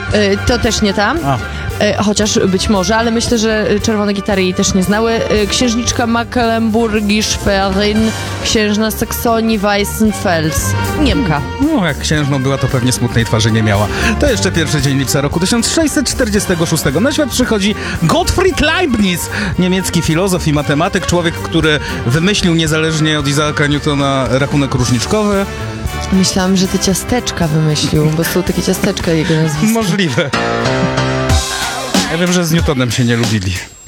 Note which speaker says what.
Speaker 1: To też nie tam. Chociaż być może, ale myślę, że czerwone gitary jej też nie znały. Księżniczka Mecklenburgii-Schwerin, księżna Saksonii Weissenfels. Niemka.
Speaker 2: No, jak księżną była, to pewnie smutnej twarzy nie miała. To jeszcze pierwszy dzień lipca roku 1646. Na świat przychodzi Gottfried Leibniz, niemiecki filozof i matematyk, człowiek, który wymyślił niezależnie od Isaaca Newtona rachunek różniczkowy.
Speaker 1: Myślałam, że te ciasteczka wymyślił, bo są takie ciasteczka jego nazwiska.
Speaker 2: Możliwe. Ja wiem, że z Newtonem się nie lubili.